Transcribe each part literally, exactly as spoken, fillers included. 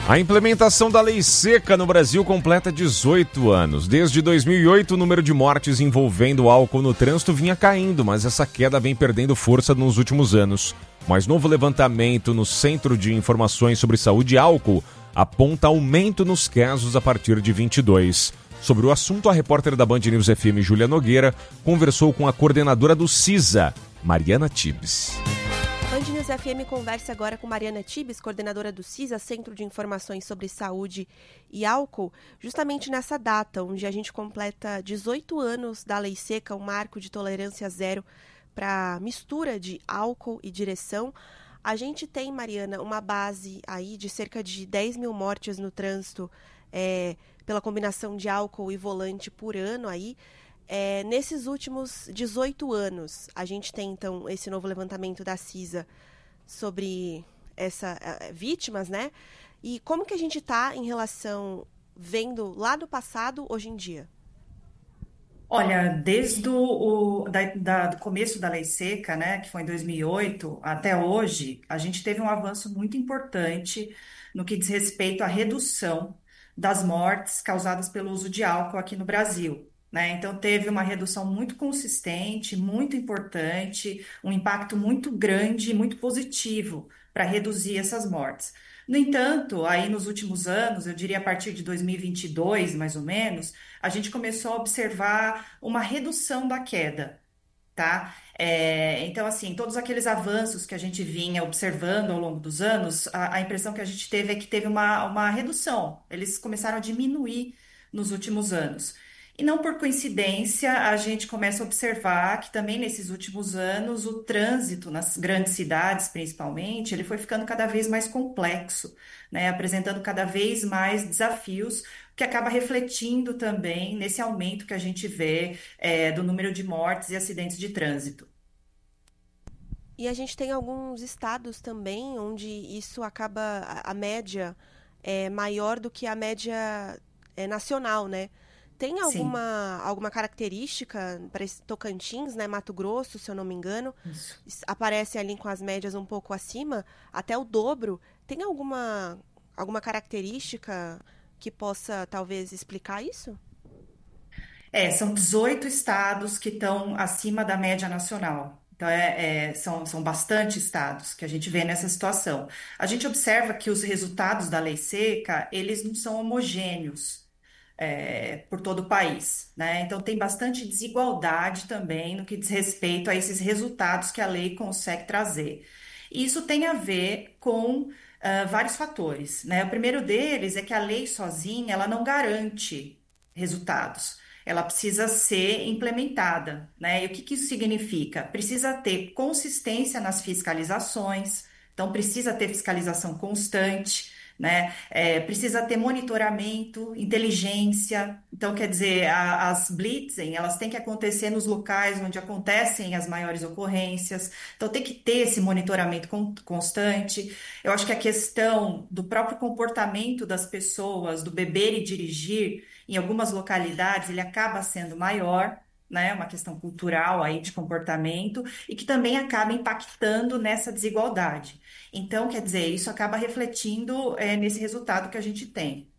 A implementação da lei seca no Brasil completa dezoito anos. Desde dois mil e oito, o número de mortes envolvendo álcool no trânsito vinha caindo, mas essa queda vem perdendo força nos últimos anos. Mas novo levantamento no Centro de Informações sobre Saúde e Álcool aponta aumento nos casos a partir de vinte e dois. Sobre o assunto, a repórter da Band News F M, Júlia Nogueira, conversou com a coordenadora do CISA, Mariana Tibes. Band News F M conversa agora com Mariana Tibes, coordenadora do CISA, Centro de Informações sobre Saúde e Álcool, justamente nessa data, onde a gente completa dezoito anos da Lei Seca, um marco de tolerância zero para mistura de álcool e direção. A gente tem, Mariana, uma base aí de cerca de dez mil mortes no trânsito é, pela combinação de álcool e volante por ano aí. É, nesses últimos dezoito anos, a gente tem, então, esse novo levantamento da CISA sobre essas uh, vítimas, né? E como que a gente está em relação, vendo lá do passado, hoje em dia? Olha, desde o da, da- do começo da Lei Seca, né, que foi em dois mil e oito, até hoje, a gente teve um avanço muito importante no que diz respeito à redução das mortes causadas pelo uso de álcool aqui no Brasil, né? Então, teve uma redução muito consistente, muito importante, um impacto muito grande e muito positivo para reduzir essas mortes. No entanto, aí nos últimos anos, eu diria a partir de dois mil e vinte e dois, mais ou menos, a gente começou a observar uma redução da queda, tá? É, então, assim, todos aqueles avanços que a gente vinha observando ao longo dos anos, a, a impressão que a gente teve é que teve uma, uma redução. Eles começaram a diminuir nos últimos anos. E não por coincidência, a gente começa a observar que também nesses últimos anos o trânsito nas grandes cidades, principalmente, ele foi ficando cada vez mais complexo, né? Apresentando cada vez mais desafios, que acaba refletindo também nesse aumento que a gente vê é, do número de mortes e acidentes de trânsito. E a gente tem alguns estados também onde isso acaba, a, a média é maior do que a média é, nacional, né? Tem Sim, alguma, alguma característica para Tocantins, né, Mato Grosso, se eu não me engano, isso. es- aparece ali com as médias um pouco acima, até o dobro. Tem alguma, alguma característica que possa talvez explicar isso? É, são dezoito estados que estão acima da média nacional. Então, é, é, são, são bastante estados que a gente vê nessa situação. A gente observa que os resultados da lei seca, eles não são homogêneos, é, por todo o país, né? Então, tem bastante desigualdade também no que diz respeito a esses resultados que a lei consegue trazer. E isso tem a ver com ah, vários fatores, né? O primeiro deles é que a lei sozinha, ela não garante resultados. Ela precisa ser implementada, né? E o que que isso significa? Precisa ter consistência nas fiscalizações, então precisa ter fiscalização constante, né? É, precisa ter monitoramento, inteligência. Então, quer dizer, a- as blitzen, elas têm que acontecer nos locais onde acontecem as maiores ocorrências. Então, tem que ter esse monitoramento con- constante. Eu acho que a questão do próprio comportamento das pessoas, do beber e dirigir, em algumas localidades, ele acaba sendo maior. Né, uma questão cultural aí de comportamento e que também acaba impactando nessa desigualdade. Então, quer dizer, isso acaba refletindo, é, nesse resultado que a gente tem.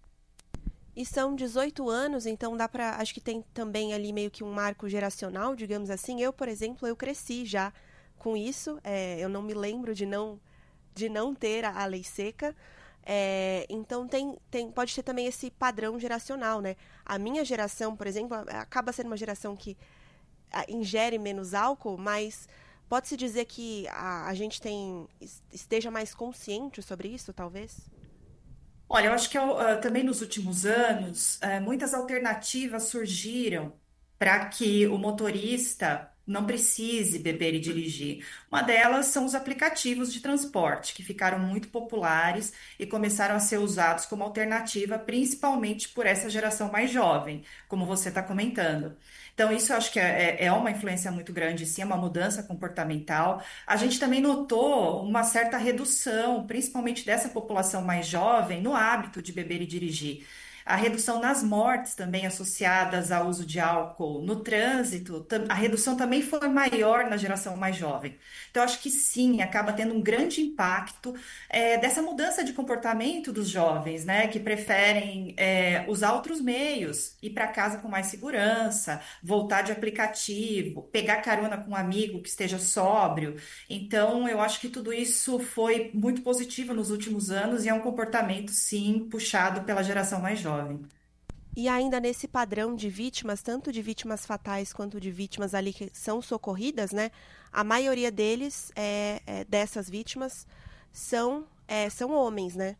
E são dezoito anos, então dá para, acho que tem também ali meio que um marco geracional, digamos assim. Eu, por exemplo, eu cresci já com isso. É, eu não me lembro de não de não ter a, a lei seca. É, então tem, tem, pode ter também esse padrão geracional, né? A minha geração, por exemplo, acaba sendo uma geração que a, ingere menos álcool, mas pode-se dizer que a, a gente tem esteja mais consciente sobre isso, talvez? Olha, eu acho que ah, também nos últimos anos, eh, muitas alternativas surgiram para que o motorista não precise beber e dirigir. Uma delas são os aplicativos de transporte, que ficaram muito populares e começaram a ser usados como alternativa, principalmente por essa geração mais jovem, como você está comentando. Então, isso eu acho que é, é é uma influência muito grande, sim, é uma mudança comportamental. A gente também notou uma certa redução, principalmente dessa população mais jovem, no hábito de beber e dirigir. A redução nas mortes também associadas ao uso de álcool no trânsito, tam- a redução também foi maior na geração mais jovem. Então, acho que sim, acaba tendo um grande impacto é, dessa mudança de comportamento dos jovens, né, que preferem é, usar outros meios, ir para casa com mais segurança, voltar de aplicativo, pegar carona com um amigo que esteja sóbrio. Então, eu acho que tudo isso foi muito positivo nos últimos anos e é um comportamento, sim, puxado pela geração mais jovem. E ainda nesse padrão de vítimas, tanto de vítimas fatais quanto de vítimas ali que são socorridas, né? A maioria deles, é, é, dessas vítimas, são, é, são homens, né?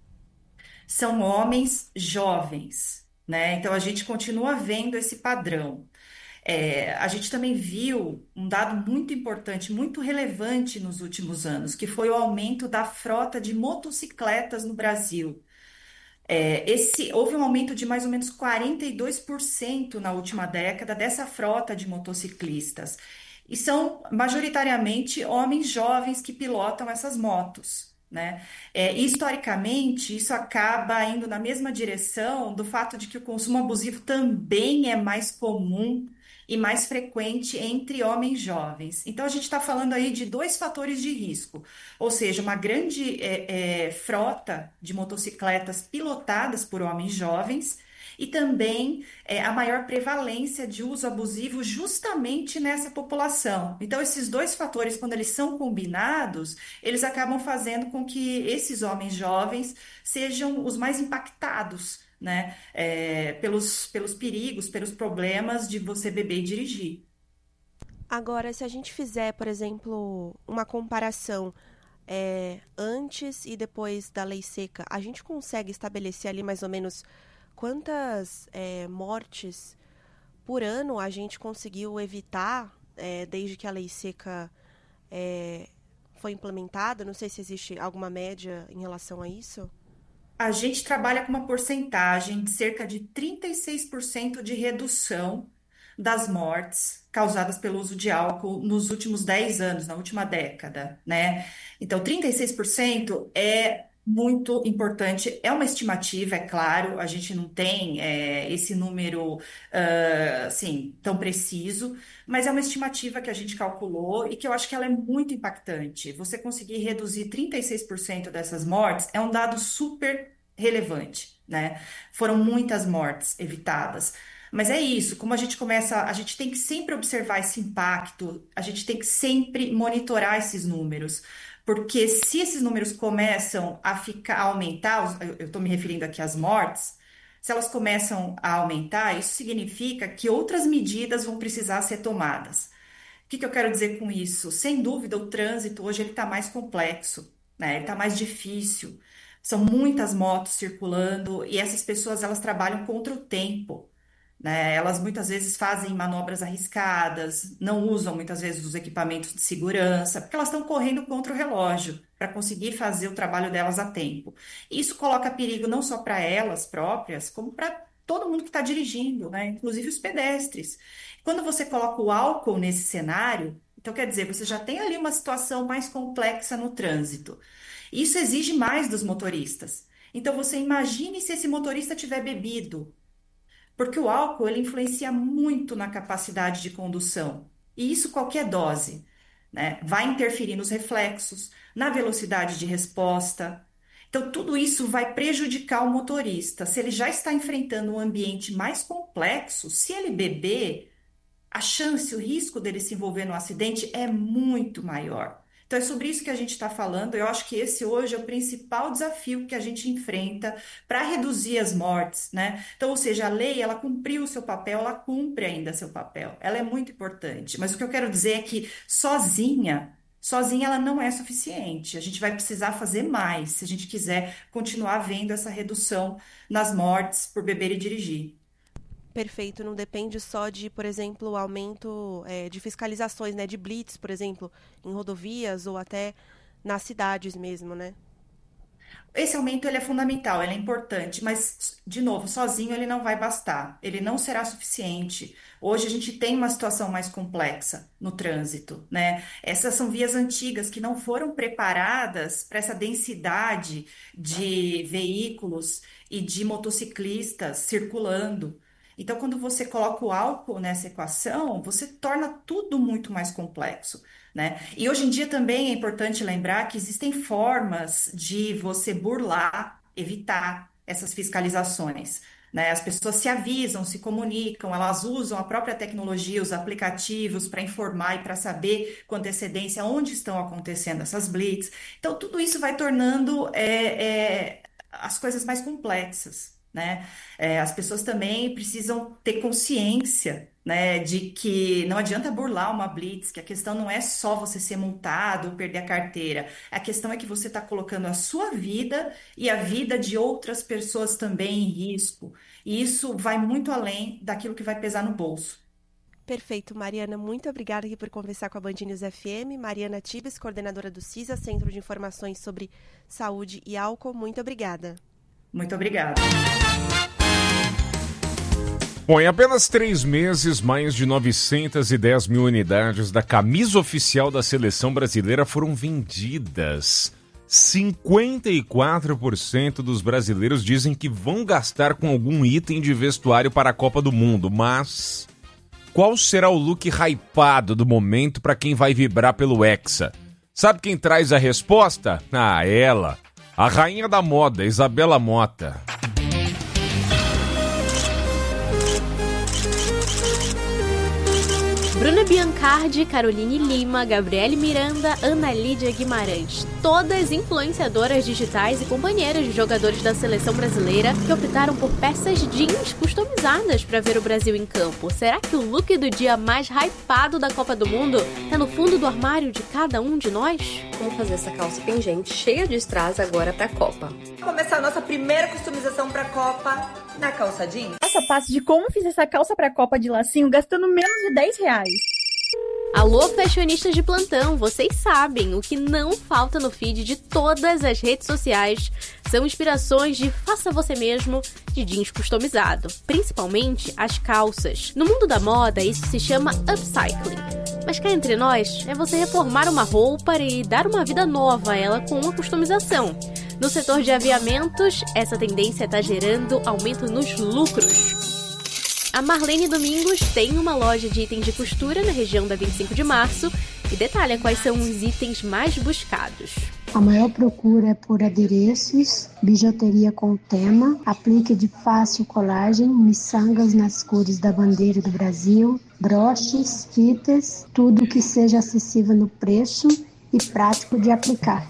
São homens jovens, né? Então, a gente continua vendo esse padrão. É, a gente também viu um dado muito importante, muito relevante nos últimos anos, que foi o aumento da frota de motocicletas no Brasil. É, esse, houve um aumento de mais ou menos quarenta e dois por cento na última década dessa frota de motociclistas. E são majoritariamente homens jovens que pilotam essas motos, né? É, historicamente, isso acaba indo na mesma direção do fato de que o consumo abusivo também é mais comum e mais frequente entre homens jovens. Então, a gente está falando aí de dois fatores de risco. Ou seja, uma grande é, é, frota de motocicletas pilotadas por homens jovens e também é, a maior prevalência de uso abusivo justamente nessa população. Então, esses dois fatores, quando eles são combinados, eles acabam fazendo com que esses homens jovens sejam os mais impactados, né, é, pelos, pelos perigos, pelos problemas de você beber e dirigir. Agora, se a gente fizer, por exemplo, uma comparação é, antes e depois da lei seca, a gente consegue estabelecer ali mais ou menos quantas é, mortes por ano a gente conseguiu evitar é, desde que a lei seca é, foi implementada? Não sei se existe alguma média em relação a isso. A gente trabalha com uma porcentagem de cerca de trinta e seis por cento de redução das mortes causadas pelo uso de álcool nos últimos dez anos, na última década, né? Então, trinta e seis por cento é muito importante. É uma estimativa, é claro, a gente não tem é, esse número ah, assim, tão preciso, mas é uma estimativa que a gente calculou e que eu acho que ela é muito impactante. Você conseguir reduzir trinta e seis por cento dessas mortes é um dado super relevante, né? Foram muitas mortes evitadas. Mas é isso, como a gente começa, a gente tem que sempre observar esse impacto, a gente tem que sempre monitorar esses números, porque se esses números começam a ficar, a aumentar, os- eu estou me referindo aqui às mortes, se elas começam a aumentar, isso significa que outras medidas vão precisar ser tomadas. O que que eu quero dizer com isso? Sem dúvida, o trânsito hoje ele está mais complexo, né? Ele está mais difícil. São muitas motos circulando e essas pessoas elas trabalham contra o tempo, né? Elas muitas vezes fazem manobras arriscadas, não usam muitas vezes os equipamentos de segurança, porque elas estão correndo contra o relógio para conseguir fazer o trabalho delas a tempo. Isso coloca perigo não só para elas próprias, como para todo mundo que está dirigindo, né? Inclusive os pedestres. Quando você coloca o álcool nesse cenário, então quer dizer, você já tem ali uma situação mais complexa no trânsito. Isso exige mais dos motoristas. Então você imagine se esse motorista tiver bebido, porque o álcool ele influencia muito na capacidade de condução. E isso qualquer dose, né? Vai interferir nos reflexos, na velocidade de resposta. Então, tudo isso vai prejudicar o motorista. Se ele já está enfrentando um ambiente mais complexo, se ele beber, a chance, o risco dele se envolver num acidente é muito maior. Então, é sobre isso que a gente está falando. Eu acho que esse hoje é o principal desafio que a gente enfrenta para reduzir as mortes, né? Então, ou seja, a lei, ela cumpriu o seu papel, ela cumpre ainda seu papel. Ela é muito importante. Mas o que eu quero dizer é que sozinha, sozinha ela não é suficiente. A gente vai precisar fazer mais se a gente quiser continuar vendo essa redução nas mortes por beber e dirigir. Perfeito, não depende só de, por exemplo, aumento é, de fiscalizações, né, de blitz, por exemplo, em rodovias ou até nas cidades mesmo, né? Esse aumento ele é fundamental, ele é importante, mas, de novo, sozinho ele não vai bastar, ele não será suficiente. Hoje a gente tem uma situação mais complexa no trânsito, né? Essas são vias antigas que não foram preparadas para essa densidade de veículos e de motociclistas circulando. Então, quando você coloca o álcool nessa equação, você torna tudo muito mais complexo, né? E hoje em dia também é importante lembrar que existem formas de você burlar, evitar essas fiscalizações, né? As pessoas se avisam, se comunicam, elas usam a própria tecnologia, os aplicativos para informar e para saber com antecedência onde estão acontecendo essas blitz. Então, tudo isso vai tornando é, é, as coisas mais complexas, né? É, as pessoas também precisam ter consciência, né, de que não adianta burlar uma blitz, que a questão não é só você ser multado ou perder a carteira. A questão é que você está colocando a sua vida e a vida de outras pessoas também em risco. E isso vai muito além daquilo que vai pesar no bolso. Perfeito, Mariana. Muito obrigada aqui por conversar com a Band News F M. Mariana Tibes, coordenadora do CISA, Centro de Informações sobre Saúde e Álcool. Muito obrigada. Muito obrigada. Bom, em apenas três meses, mais de novecentas e dez mil unidades da camisa oficial da seleção brasileira foram vendidas. cinquenta e quatro por cento dos brasileiros dizem que vão gastar com algum item de vestuário para a Copa do Mundo, mas qual será o look hypado do momento para quem vai vibrar pelo Hexa? Sabe quem traz a resposta? Ah, ela, a rainha da moda, Isabela Mota. Bruna Biancardi, Caroline Lima, Gabriele Miranda, Ana Lídia Guimarães, todas influenciadoras digitais e companheiras de jogadores da seleção brasileira que optaram por peças jeans customizadas para ver o Brasil em campo. Será que o look do dia mais hypado da Copa do Mundo está no fundo do armário de cada um de nós? Vamos fazer essa calça pingente cheia de strass agora para a Copa. Vamos começar a nossa primeira customização para a Copa na calça jeans. Passo a passo de como fiz essa calça para a Copa de lacinho gastando menos de dez reais. Alô, fashionistas de plantão, vocês sabem, o que não falta no feed de todas as redes sociais são inspirações de faça você mesmo de jeans customizado, principalmente as calças. No mundo da moda, isso se chama upcycling. Mas cá entre nós, é você reformar uma roupa e dar uma vida nova a ela com uma customização. No setor de aviamentos, essa tendência está gerando aumento nos lucros. A Marlene Domingos tem uma loja de itens de costura na região da vinte e cinco de março e detalha quais são os itens mais buscados. A maior procura é por adereços, bijuteria com tema, aplique de fácil colagem, miçangas nas cores da bandeira do Brasil, broches, fitas, tudo que seja acessível no preço e prático de aplicar.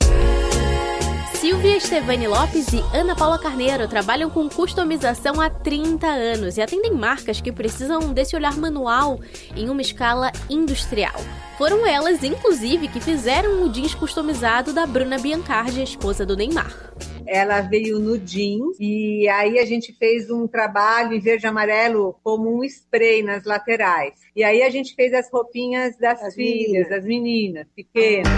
Silvia Estevani Lopes e Ana Paula Carneiro trabalham com customização há trinta anos e atendem marcas que precisam desse olhar manual em uma escala industrial. Foram elas, inclusive, que fizeram o jeans customizado da Bruna Biancardi, a esposa do Neymar. Ela veio no jeans e aí a gente fez um trabalho em verde e amarelo como um spray nas laterais. E aí a gente fez as roupinhas das as filhas, meninas. das meninas, pequenas.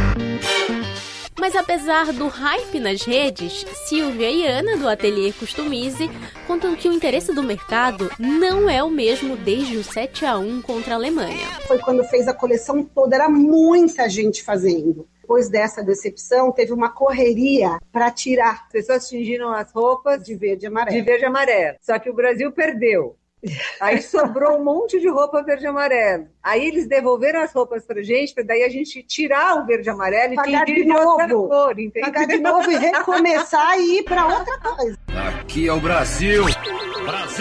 Mas apesar do hype nas redes, Silvia e Ana, do Ateliê Customize, contam que o interesse do mercado não é o mesmo desde o sete a um contra a Alemanha. Foi quando fez a coleção toda, era muita gente fazendo. Depois dessa decepção, teve uma correria para tirar. As pessoas tingiram as roupas de verde e amarelo. De verde e amarelo. Só que o Brasil perdeu. Aí sobrou um monte de roupa verde e amarelo. Aí eles devolveram as roupas pra gente, pra daí a gente tirar o verde e amarelo e pagar de novo, cor, pagar de novo e recomeçar e ir pra outra coisa. Aqui é o Brasil. Brasil!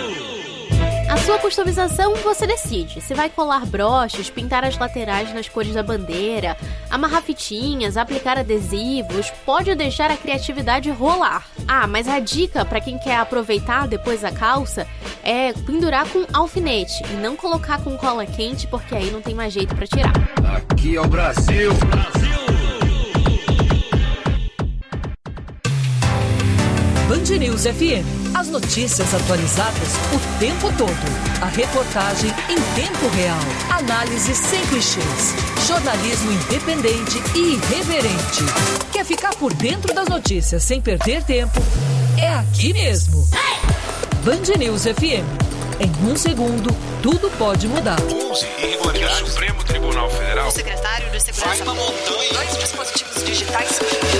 A sua customização você decide. Se vai colar broches, pintar as laterais nas cores da bandeira, amarrar fitinhas, aplicar adesivos, pode deixar a criatividade rolar. Ah, mas a dica para quem quer aproveitar depois a calça é pendurar com alfinete e não colocar com cola quente, porque aí não tem mais jeito para tirar. Aqui é o Brasil. Brasil! Band News F M. As notícias atualizadas o tempo todo. A reportagem em tempo real. Análise sem clichês. Jornalismo independente e irreverente. Quer ficar por dentro das notícias sem perder tempo? É aqui mesmo. Band News F M. Em um segundo, tudo pode mudar. onze irregularidades. O Supremo Tribunal Federal. O secretário de Segurança. Vai na montanha. Dois dispositivos digitais.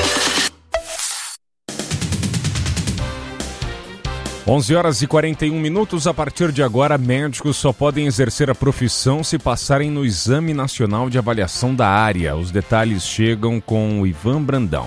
onze horas e quarenta e um minutos. A partir de agora, médicos só podem exercer a profissão se passarem no Exame Nacional de Avaliação da Área. Os detalhes chegam com o Ivan Brandão.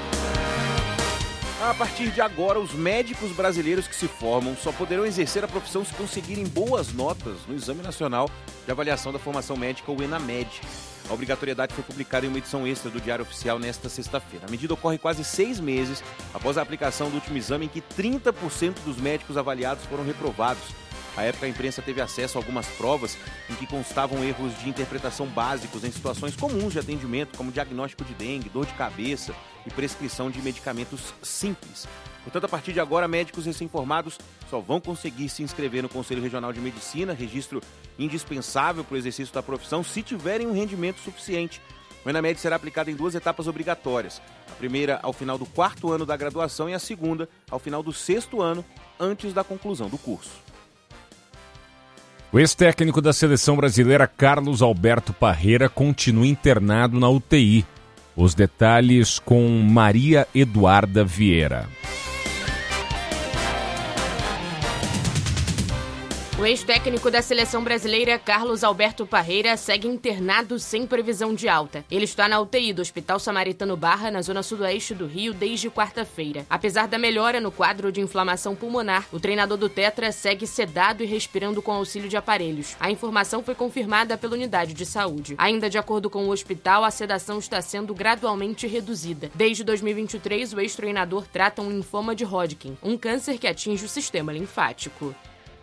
A partir de agora, os médicos brasileiros que se formam só poderão exercer a profissão se conseguirem boas notas no Exame Nacional de Avaliação da Formação Médica, o ENAMED. A obrigatoriedade foi publicada em uma edição extra do Diário Oficial nesta sexta-feira. A medida ocorre quase seis meses após a aplicação do último exame em que trinta por cento dos médicos avaliados foram reprovados. À época, a imprensa teve acesso a algumas provas em que constavam erros de interpretação básicos em situações comuns de atendimento, como diagnóstico de dengue, dor de cabeça e prescrição de medicamentos simples. Portanto, a partir de agora, médicos recém-formados só vão conseguir se inscrever no Conselho Regional de Medicina, registro indispensável para o exercício da profissão, se tiverem um rendimento suficiente. O ENAMED será aplicado em duas etapas obrigatórias. A primeira ao final do quarto ano da graduação e a segunda ao final do sexto ano, antes da conclusão do curso. O ex-técnico da seleção brasileira Carlos Alberto Parreira continua internado na U T I. Os detalhes com Maria Eduarda Vieira. O ex-técnico da seleção brasileira, Carlos Alberto Parreira, segue internado sem previsão de alta. Ele está na U T I do Hospital Samaritano Barra, na zona sudoeste do Rio, desde quarta-feira. Apesar da melhora no quadro de inflamação pulmonar, o treinador do Tetra segue sedado e respirando com auxílio de aparelhos. A informação foi confirmada pela unidade de saúde. Ainda de acordo com o hospital, a sedação está sendo gradualmente reduzida. Desde dois mil e vinte e três, o ex-treinador trata um linfoma de Hodgkin, um câncer que atinge o sistema linfático.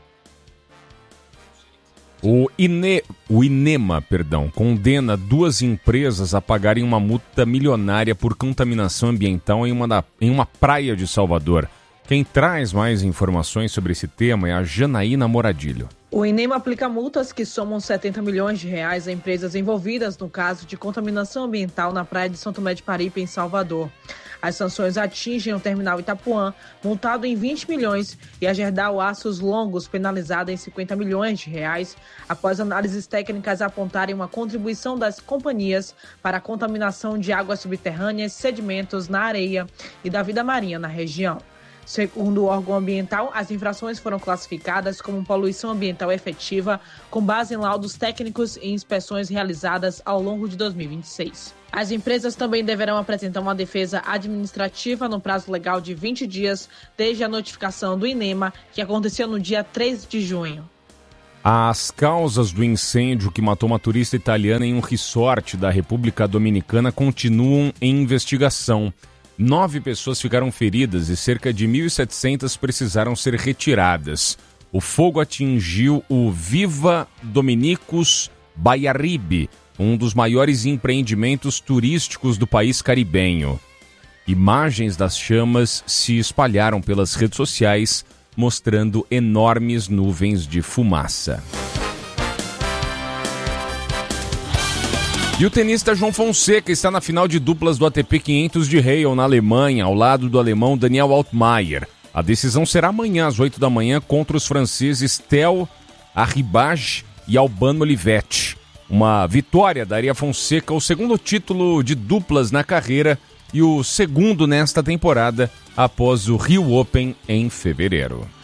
O, INE, o INEMA perdão, condena duas empresas a pagarem uma multa milionária por contaminação ambiental em uma, da, em uma praia de Salvador. Quem traz mais informações sobre esse tema é a Janaína Moradilho. O INEMA aplica multas que somam setenta milhões de reais a empresas envolvidas no caso de contaminação ambiental na praia de São Tomé de Paripe, em Salvador. As sanções atingem o terminal Itapuã, multado em vinte milhões, e a Gerdau Aços Longos, penalizada em cinquenta milhões de reais, após análises técnicas apontarem uma contribuição das companhias para a contaminação de águas subterrâneas, sedimentos na areia e da vida marinha na região. Segundo o órgão ambiental, as infrações foram classificadas como poluição ambiental efetiva, com base em laudos técnicos e inspeções realizadas ao longo de dois mil e vinte e seis. As empresas também deverão apresentar uma defesa administrativa no prazo legal de vinte dias, desde a notificação do INEMA, que aconteceu no dia três de junho. As causas do incêndio que matou uma turista italiana em um resort da República Dominicana continuam em investigação. Nove pessoas ficaram feridas e cerca de mil e setecentas precisaram ser retiradas. O fogo atingiu o Viva Dominicus Baiaribe, um dos maiores empreendimentos turísticos do país caribenho. Imagens das chamas se espalharam pelas redes sociais, mostrando enormes nuvens de fumaça. E o tenista João Fonseca está na final de duplas do A T P quinhentos de Halle, na Alemanha, ao lado do alemão Daniel Altmaier. A decisão será amanhã às oito da manhã contra os franceses Theo Arribage e Albano Olivetti. Uma vitória daria a Fonseca o segundo título de duplas na carreira e o segundo nesta temporada, após o Rio Open em fevereiro.